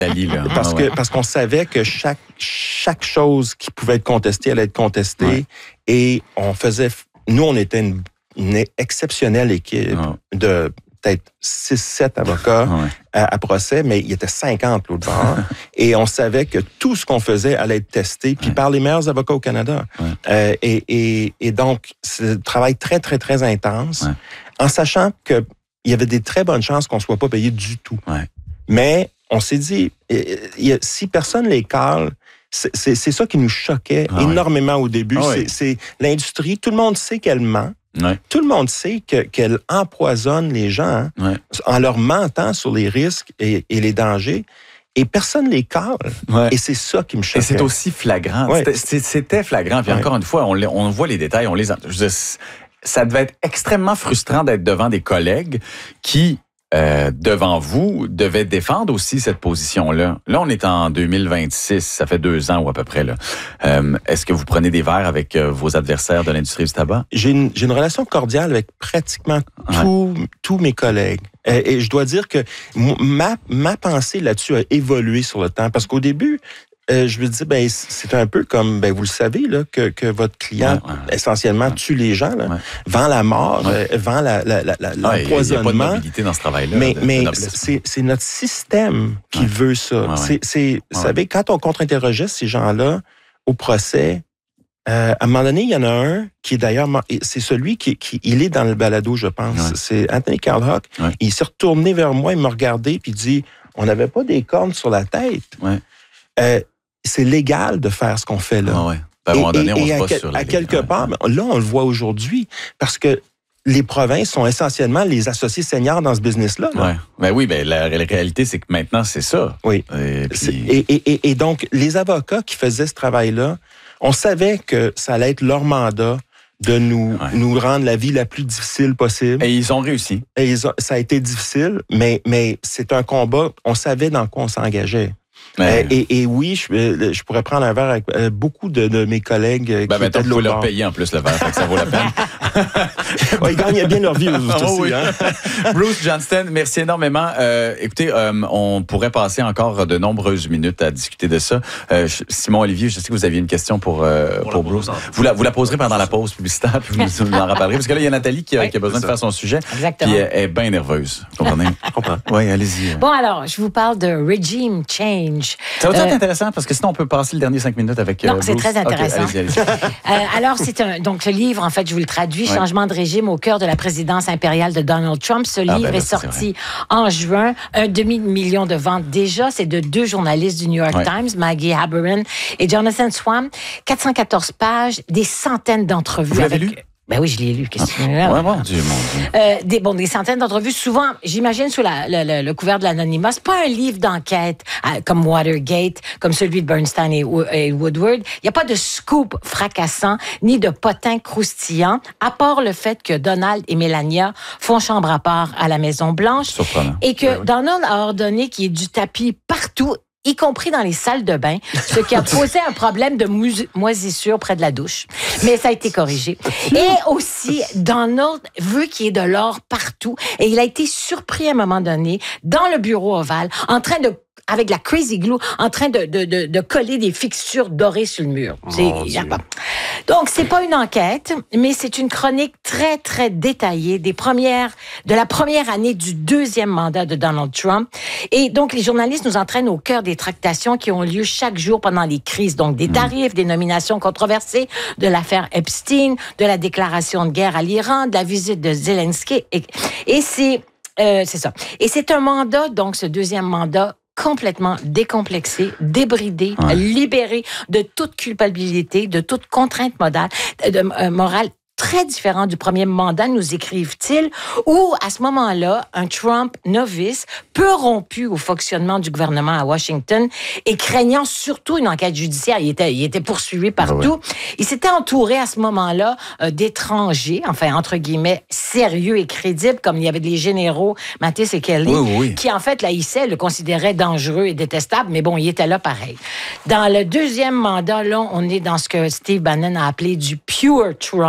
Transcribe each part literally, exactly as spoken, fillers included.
Italie, là. Parce, ah, que, ouais. parce qu'on savait que chaque, chaque chose qui pouvait être contestée allait être contestée. Ouais. Et on faisait... Nous, on était une, une exceptionnelle équipe ouais. de peut-être six sept avocats ouais. à, à procès, mais il y était cinquante l'autre bord. Et on savait que tout ce qu'on faisait allait être testé, puis ouais. par les meilleurs avocats au Canada. Ouais. Euh, et, et, et donc, c'est un travail très, très, très intense, ouais. en sachant qu'il y avait des très bonnes chances qu'on ne soit pas payé du tout. Ouais. Mais on s'est dit, y a, si personne les cale, c'est, c'est, c'est ça qui nous choquait ah énormément ouais. au début. Ah c'est, ouais. c'est l'industrie, tout le monde sait qu'elle ment. Ouais. Tout le monde sait que, qu'elle empoisonne les gens hein, ouais. en leur mentant sur les risques et, et les dangers. Et personne ne les cale. Ouais. Et c'est ça qui me choquait. Et c'est aussi flagrant. Ouais. C'était, c'était flagrant. Puis ouais. encore une fois, on, on voit les détails, on les... Je dis, ça devait être extrêmement frustrant d'être devant des collègues qui... Euh, devant vous, devait défendre aussi cette position-là. Là, on est en deux mille vingt-six, ça fait deux ans ou à peu près. Là. Euh, est-ce que vous prenez des verres avec euh, vos adversaires de l'industrie du tabac? J'ai une, j'ai une relation cordiale avec pratiquement ouais. tous, tous mes collègues. Et, et je dois dire que ma, ma pensée là-dessus a évolué sur le temps. Parce qu'au début, Euh, je veux dire, ben, c'est un peu comme, ben, vous le savez, là, que, que votre client, ouais, ouais, essentiellement, ouais. tue les gens, là, ouais. vend la mort, ouais. euh, vend la, la, la, la, l'empoisonnement. Il n'y a pas de nobilité dans ce travail-là. Mais, de, mais de c'est, c'est notre système qui ouais. veut ça. Ouais, c'est, c'est, ouais. Vous savez, quand on contre-interrogeait ces gens-là au procès, euh, à un moment donné, il y en a un qui est d'ailleurs, c'est celui qui, qui il est dans le balado, je pense. Ouais. C'est Anthony Carlhock. Ouais. Il s'est retourné vers moi, il m'a regardé, puis il dit, on n'avait pas des cornes sur la tête. Ouais. Euh, c'est légal de faire ce qu'on fait là. Ah ouais. À un moment donné, on et, se et base à, sur à les... quelque ouais. part, là, on le voit aujourd'hui, parce que les provinces sont essentiellement les associés seniors dans ce business-là. Là. Ouais. Ben oui, ben la, la réalité, c'est que maintenant, c'est ça. Oui. Et, puis... et, et, et, et donc, les avocats qui faisaient ce travail-là, on savait que ça allait être leur mandat de nous, ouais. nous rendre la vie la plus difficile possible. Et ils ont réussi. Et ils ont, ça a été difficile, mais, mais c'est un combat, on savait dans quoi on s'engageait. Mais... Euh, et, et oui, je, je pourrais prendre un verre avec euh, beaucoup de, de mes collègues euh, ben, qui étaient de l'autre bord. Il faut leur bord. payer en plus le verre, fait que ça vaut la peine. Ouais, ils gagnent bien leur vie aussi. Oh, oui. hein? Bruce Johnston, merci énormément. Euh, écoutez, euh, on pourrait passer encore de nombreuses minutes à discuter de ça. Euh, Simon Olivier, je sais que vous aviez une question pour, euh, pour, pour Bruce. Vous la, vous la poserez pendant la pause publicitaire, puis vous nous en reparlerez. Parce que là, il y a Nathalie qui, oui, qui a besoin de faire son sujet. Exactement. Puis elle est bien nerveuse. Vous comprenez? Je comprends. Oui, allez-y. Bon, alors, je vous parle de Regime Change. Ça va être euh, intéressant parce que sinon, on peut passer le dernier cinq minutes avec Non, euh, c'est très intéressant. Okay, allez-y, allez-y. euh, alors, c'est un, donc, ce livre, en fait, je vous le traduis, ouais. Changement de régime au cœur de la présidence impériale de Donald Trump. Ce livre ah, ben là, est sorti en juin. Un demi-million de ventes déjà. C'est de deux journalistes du New York ouais. Times, Maggie Haberman et Jonathan Swam. quatre cent quatorze pages, des centaines d'entrevues. Vous l'avez avec... lu? Ben oui, je l'ai lu. Qu'est-ce que ah, ouais, mon Dieu, mon Dieu. Euh, des, bon, des centaines d'entrevues, souvent, j'imagine, sous la, la, la, le couvert de l'anonymat. C'est pas un livre d'enquête euh, comme Watergate, comme celui de Bernstein et, et Woodward. Il n'y a pas de scoop fracassant, ni de potin croustillant, à part le fait que Donald et Melania font chambre à part à la Maison-Blanche. Surprenant. Et que ben oui. Donald a ordonné qu'il y ait du tapis partout, y compris dans les salles de bain, ce qui a posé un problème de moisissure près de la douche. Mais ça a été corrigé. Et aussi, Donald veut qu'il y ait de l'or partout. Et il a été surpris à un moment donné, dans le bureau ovale, en train de avec la crazy glue, en train de, de, de, de coller des fixtures dorées sur le mur. C'est, oh, y a pas. Donc, c'est pas une enquête, mais c'est une chronique très, très détaillée des premières, de la première année du deuxième mandat de Donald Trump. Et donc, les journalistes nous entraînent au cœur des tractations qui ont lieu chaque jour pendant les crises. Donc, des tarifs, mmh. des nominations controversées, de l'affaire Epstein, de la déclaration de guerre à l'Iran, de la visite de Zelensky. Et, et c'est, euh, c'est ça. Et c'est un mandat, donc, ce deuxième mandat, complètement décomplexé, débridé, ouais. libéré de toute culpabilité, de toute contrainte modale, de, euh, morale, très différent du premier mandat, nous écrivent-ils, où, à ce moment-là, un Trump novice, peu rompu au fonctionnement du gouvernement à Washington et craignant surtout une enquête judiciaire, il était, il était poursuivi partout, ah ouais. il s'était entouré à ce moment-là euh, d'étrangers, enfin, entre guillemets, sérieux et crédibles, comme il y avait des généraux, Mattis et Kelly, oui, oui. qui, en fait, l'haïssaient, le considéraient dangereux et détestable, mais bon, il était là pareil. Dans le deuxième mandat, là, on est dans ce que Steve Bannon a appelé du pure Trump,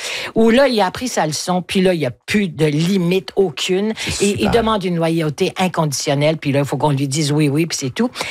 où là, il a appris sa leçon, puis là, il n'y a plus de limite aucune. Et il demande une loyauté inconditionnelle, puis là, il faut qu'on lui dise oui, oui, puis c'est tout.